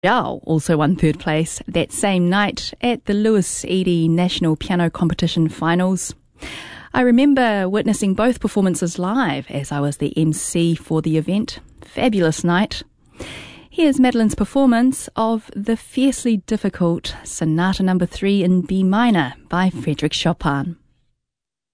Zhao also won third place that same night at the Louis Eady National Piano Competition Finals. I remember witnessing both performances live as I was the MC for the event. Fabulous night. Here's Madeline's performance of the fiercely difficult Sonata No. 3 in B minor by Frédéric Chopin.